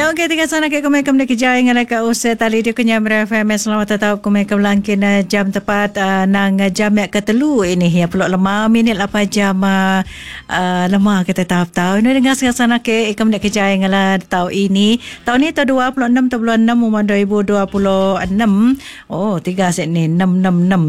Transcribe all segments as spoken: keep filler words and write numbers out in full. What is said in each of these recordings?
Ya, okey, tiga sana ke kumekam de kijai ngala ka use tali dia kenya F M selamat tetap kumekam langkin uh, jam tepat uh, nang uh, jam yak ketelu ini ya peluk lemah minit apa jam uh, uh, lemah kita tahap tahu ini dengan sana ke ikam de kijai ngala tahu ini tahun ni tahun dua puluh enam tahun enam umur dua ribu dua puluh enam. Oh, tiga set ni enam enam enam.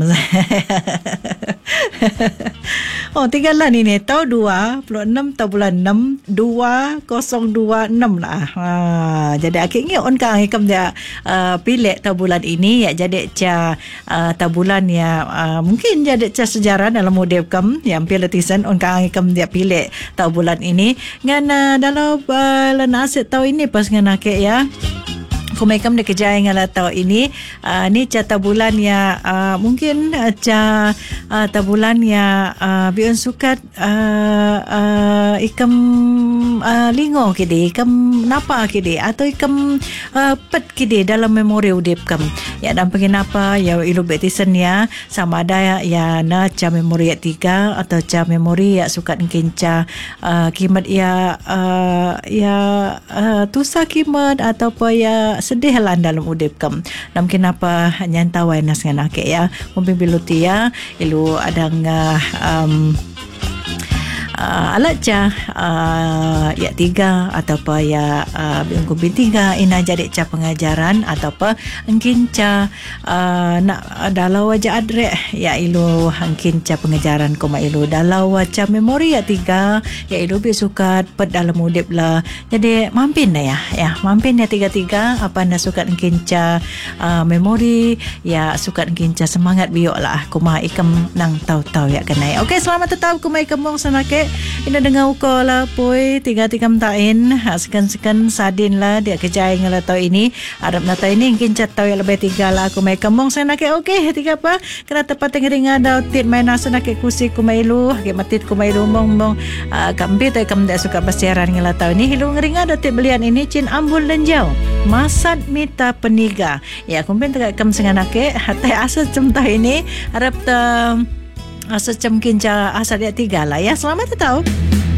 Oh, tiga lah ni ni tahun dua puluh enam tahun bulan enam dua kosong dua enam lah. Ha, jadi akhirnya on kang ikam dia uh, pilih tahun bulan ini ya jadi ca uh, tahun bulan ya uh, mungkin jadi ca sejarah dalam model kam yang pilih tisan on kang ikam dia pilih tahun bulan ini ngan uh, dalam uh, lana aset tahun ini pas ngan akik ya. Kumekam de kerja yang ala tahu ini uh, ni cata bulan ya uh, mungkin uh, ca uh, ta bulan ya uh, biun sukat uh, uh, ikam uh, lingo kide ikam napa kide atau ikam uh, pet kide dalam memori udip kam ya dan pengen apa ya ilu betisan ya sama ada ya, ya na ca memori ya tiga atau ca memori ya sukat kinca uh, kimat ya uh, ya uh, tusa kimat atau apa ya sedih lah dalam udip kam nam kenapa nyantawai nas ngan ake ya mungkin biluti ya ilu adang uh, um, Uh, alat ca uh, ya tiga atau apa ya uh, bingkumpi tiga ina jadi ca pengajaran atau apa mungkin ca uh, nak dalau wajah adre ya ilu mungkin ca pengajaran koma ilu dalau ca memori ya tiga ya ilu bi sukat pet dalam udip lah jadi mampin dah ya ya mampin ya tiga-tiga apa nak sukat mungkin ca uh, memori ya sukat mungkin ca semangat biok lah koma ikam nang tahu-tahu ya kenai. Okey, selamat tetap kumai kemong sanake ina dengar uko lah poi tiga tiga mtain sekan-sekan sadin lah dia kejai ngala tau ini harap na tau ini mungkin cat tau yang lebih tiga lah aku mai kemong saya nak okey tiga apa kena tepat tengering ada tit main nasa nak kusi ku mai lu ke matit ku mai lu mong mong uh, kambi tau kam dak suka bersiaran ngala tau ini hilu ngering ada tit belian ini cin ambul dan jauh masat mita peniga ya kumpen tegak kam sengan ke hatai asa cemtah ini harap ta asa cemkin ca asal dia tiga lah ya. Selamat tahu.